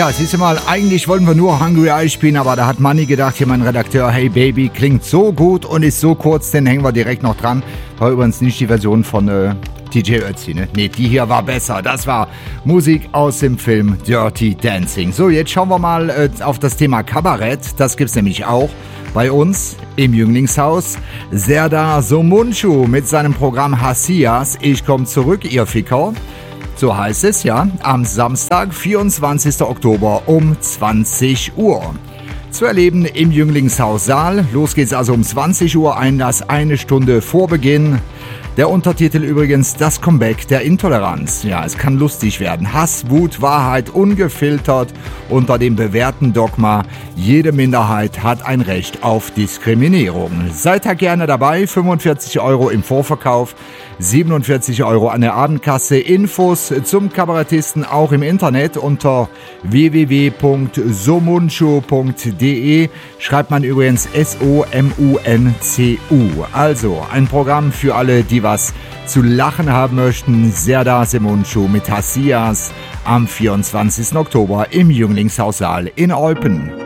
Tja, siehst du mal, eigentlich wollten wir nur Hungry Eyes spielen, aber da hat Manni gedacht, hier mein Redakteur, hey Baby, klingt so gut und ist so kurz, den hängen wir direkt noch dran. War übrigens nicht die Version von DJ Ötzi, ne? Nee, die hier war besser. Das war Musik aus dem Film Dirty Dancing. So, jetzt schauen wir mal auf das Thema Kabarett. Das gibt's nämlich auch bei uns im Jünglingshaus. Serdar Somuncu mit seinem Programm Hassias. Ich komm zurück, ihr Ficker. So heißt es, ja, am Samstag, 24. Oktober um 20 Uhr. Zu erleben im Jünglingshaus Saal. Los geht's also um 20 Uhr, Einlass eine Stunde vor Beginn. Der Untertitel übrigens das Comeback der Intoleranz. Ja, es kann lustig werden. Hass, Wut, Wahrheit, ungefiltert unter dem bewährten Dogma. Jede Minderheit hat ein Recht auf Diskriminierung. Seid da gerne dabei. 45 € im Vorverkauf, 47 € an der Abendkasse. Infos zum Kabarettisten auch im Internet unter www.somuncu.de. Schreibt man übrigens SOMUNCU. Also ein Programm für alle, die was zu lachen haben möchten. Serdar Somuncu mit Hassias am 24. Oktober im Jünglingshaussaal in Eupen.